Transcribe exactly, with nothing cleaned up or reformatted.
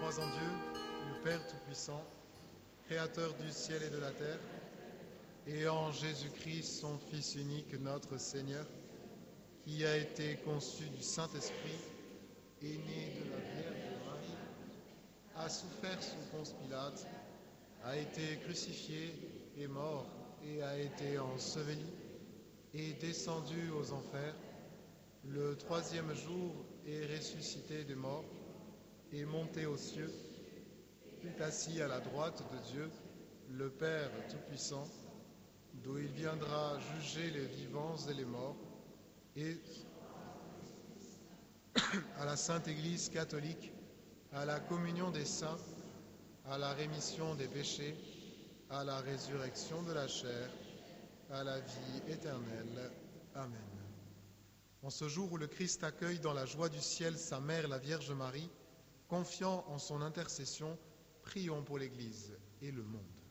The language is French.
crois en Dieu, le Père Tout-Puissant, Créateur du ciel et de la terre, et en Jésus-Christ, son Fils unique, notre Seigneur, qui a été conçu du Saint-Esprit, est né de la Vierge Marie, a souffert sous Ponce Pilate, a été crucifié, est mort et a été enseveli, est descendu aux enfers, le troisième jour est ressuscité des morts, est monté aux cieux, est assis à la droite de Dieu, le Père Tout-Puissant, d'où il viendra juger les vivants et les morts, et à la Sainte Église catholique, à la communion des saints, à la rémission des péchés, à la résurrection de la chair, à la vie éternelle. Amen. En ce jour où le Christ accueille dans la joie du ciel sa mère, la Vierge Marie, confiant en son intercession, prions pour l'Église et le monde.